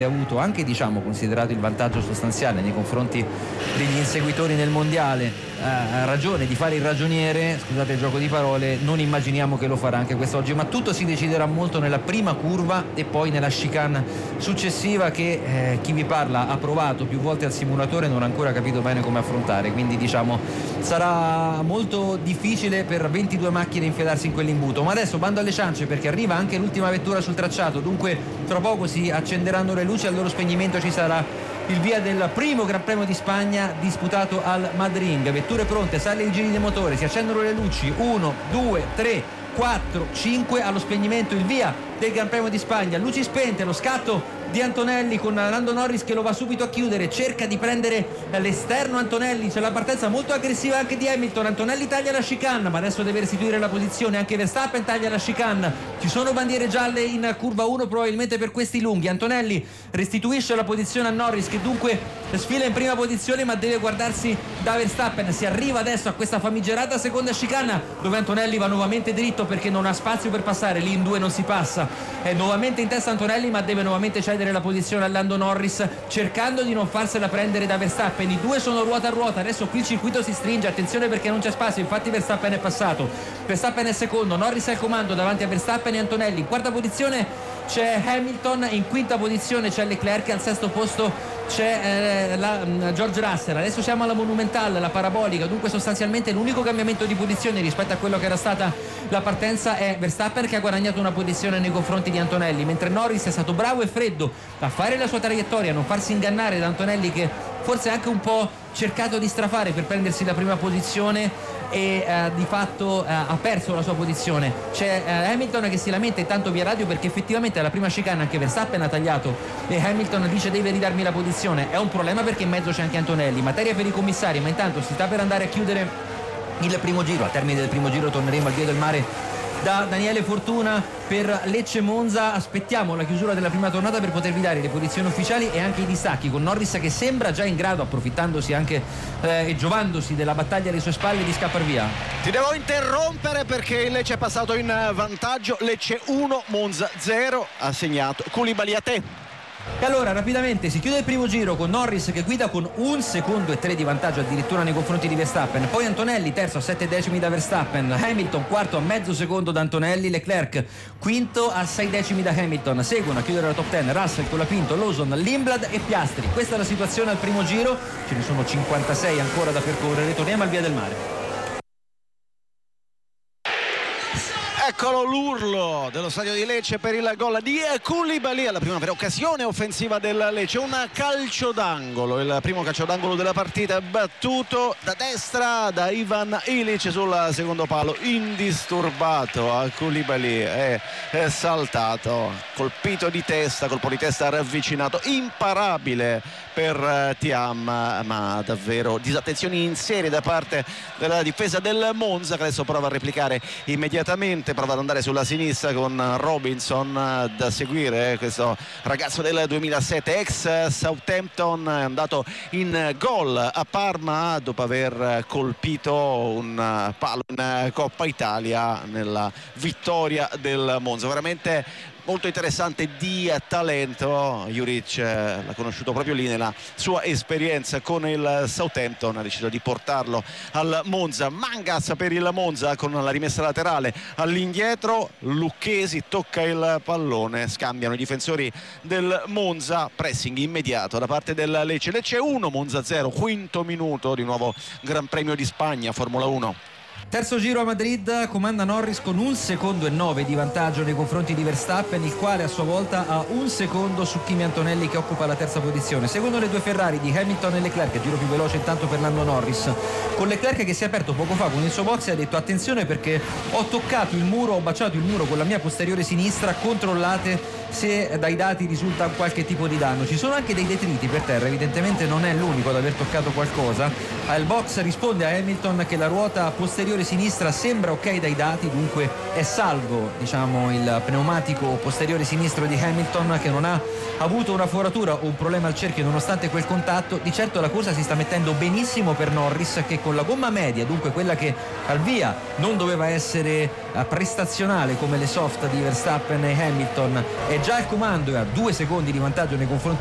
avuto anche, diciamo, considerato il vantaggio sostanziale nei confronti degli inseguitori nel mondiale, ha ragione di fare il ragioniere, scusate il gioco di parole, non immaginiamo che lo farà anche quest'oggi, ma tutto si deciderà molto nella prima curva e poi nella chicane successiva che chi vi parla ha provato più volte al simulatore e non ha ancora capito bene come affrontare, quindi diciamo sarà molto difficile per 22 macchine infilarsi in quell'imbuto. Ma adesso bando alle ciance, perché arriva anche l'ultima vettura sul tracciato, dunque tra poco si accenderanno le luci, al loro spegnimento ci sarà il via del primo Gran Premio di Spagna disputato al Madrid. Vetture pronte, sale i giri di motore, si accendono le luci, 1, 2, 3, 4, 5, allo spegnimento il via del Gran Premio di Spagna, luci spente, lo scatto di Antonelli con Lando Norris che lo va subito a chiudere, cerca di prendere l'esterno Antonelli, c'è la partenza molto aggressiva anche di Hamilton, Antonelli taglia la chicane ma adesso deve restituire la posizione, anche Verstappen taglia la chicane, ci sono bandiere gialle in curva 1 probabilmente per questi lunghi, Antonelli restituisce la posizione a Norris che dunque sfila in prima posizione ma deve guardarsi da Verstappen, si arriva adesso a questa famigerata seconda chicane dove Antonelli va nuovamente dritto perché non ha spazio per passare, lì in due non si passa, è nuovamente in testa Antonelli ma deve nuovamente cedere la posizione a Lando Norris cercando di non farsela prendere da Verstappen, i due sono ruota a ruota, adesso qui il circuito si stringe, attenzione perché non c'è spazio, infatti Verstappen è passato, Verstappen è secondo, Norris è al comando davanti a Verstappen e Antonelli, in quarta posizione c'è Hamilton, in quinta posizione c'è Leclerc, al sesto posto c'è George Russell, adesso siamo alla Monumental, la parabolica, dunque sostanzialmente l'unico cambiamento di posizione rispetto a quello che era stata la partenza è Verstappen che ha guadagnato una posizione nei confronti di Antonelli, mentre Norris è stato bravo e freddo a fare la sua traiettoria, a non farsi ingannare da Antonelli che forse ha anche un po' cercato di strafare per prendersi la prima posizione e di fatto ha perso la sua posizione. C'è Hamilton che si lamenta intanto via radio perché effettivamente alla prima chicane anche Verstappen ha tagliato e Hamilton dice deve ridarmi la posizione, è un problema perché in mezzo c'è anche Antonelli, materia per i commissari, ma intanto si sta per andare a chiudere il primo giro, al termine del primo giro torneremo al Via del Mare da Daniele Fortuna per Lecce Monza, aspettiamo la chiusura della prima tornata per potervi dare le posizioni ufficiali e anche i distacchi con Norris che sembra già in grado, approfittandosi anche e giovandosi della battaglia alle sue spalle, di scappar via. Ti devo interrompere perché il Lecce è passato in vantaggio, Lecce 1 Monza 0, ha segnato Koulibaly, a te. E allora rapidamente si chiude il primo giro con Norris che guida con 1 secondo e 3 di vantaggio addirittura nei confronti di Verstappen, poi Antonelli terzo a 7 decimi da Verstappen, Hamilton quarto a mezzo secondo da Antonelli, Leclerc quinto a 6 decimi da Hamilton, seguono a chiudere la top 10 Russell, Colapinto, Lawson, Lindblad e Piastri. Questa è la situazione al primo giro, ce ne sono 56 ancora da percorrere, torniamo al Via del Mare. Eccolo l'urlo dello stadio di Lecce per il gol di Koulibaly, alla prima vera occasione offensiva del Lecce, un calcio d'angolo, il primo calcio d'angolo della partita battuto da destra da Ivan Ilic sul secondo palo, indisturbato a Koulibaly, è saltato, colpito di testa, colpo di testa ravvicinato, imparabile per Thiam, ma davvero disattenzioni in serie da parte della difesa del Monza che adesso prova a replicare immediatamente, prova ad andare sulla sinistra con Robinson da seguire, questo ragazzo del 2007 ex Southampton, è andato in gol a Parma dopo aver colpito un palo in Coppa Italia nella vittoria del Monza. Veramente molto interessante, di talento. Juric l'ha conosciuto proprio lì nella sua esperienza con il Southampton, ha deciso di portarlo al Monza. Mangas per il Monza con la rimessa laterale all'indietro, Lucchesi tocca il pallone, scambiano i difensori del Monza, pressing immediato da parte del Lecce. Lecce 1 Monza 0, quinto minuto, di nuovo Gran Premio di Spagna, Formula 1. Terzo giro a Madrid, comanda Norris con 1 secondo e 9 di vantaggio nei confronti di Verstappen, il quale a sua volta ha 1 secondo su Kimi Antonelli che occupa la terza posizione. Seguono le due Ferrari di Hamilton e Leclerc, giro più veloce intanto per Lando Norris, con Leclerc che si è aperto poco fa con il suo box e ha detto attenzione perché ho toccato il muro, ho baciato il muro con la mia posteriore sinistra, controllate se dai dati risulta qualche tipo di danno. Ci sono anche dei detriti per terra, evidentemente non è l'unico ad aver toccato qualcosa. Il box risponde a Hamilton che la ruota posteriore sinistra sembra ok dai dati, dunque è salvo, diciamo, il pneumatico posteriore sinistro di Hamilton, che non ha avuto una foratura o un problema al cerchio nonostante quel contatto. Di certo la corsa si sta mettendo benissimo per Norris, che con la gomma media, dunque quella che al via non doveva essere prestazionale come le soft di Verstappen e Hamilton è già al comando e ha 2 secondi di vantaggio nei confronti